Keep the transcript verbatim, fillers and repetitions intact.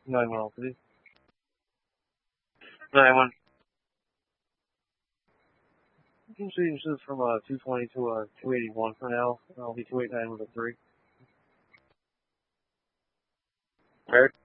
nine one, please. nine one. You can change this from uh, two twenty to uh, two eighty-one for now. I'll be two eighty-nine with a three. Where?